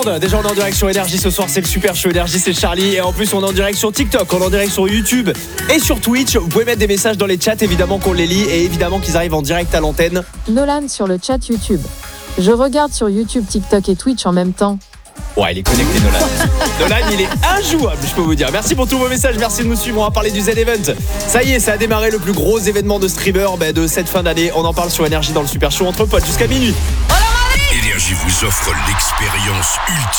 monde. Déjà, on est en direct sur Énergie ce soir. C'est le Super Show Énergie, c'est Charlie. Et en plus, on est en direct sur TikTok, on est en direct sur YouTube et sur Twitch. Vous pouvez mettre des messages dans les chats, évidemment qu'on les lit et évidemment qu'ils arrivent en direct à l'antenne. Nolan sur le chat YouTube. Je regarde sur YouTube, TikTok et Twitch en même temps. Ouais, il est connecté, Nolan. Nolan, il est injouable, je peux vous dire. Merci pour tous vos messages, merci de nous suivre. On va parler du Z-Event. Ça y est, ça a démarré, le plus gros événement de streamer de cette fin d'année. On en parle sur Énergie dans le Super Show entre potes jusqu'à minuit. Énergie vous offre l'expérience ultime.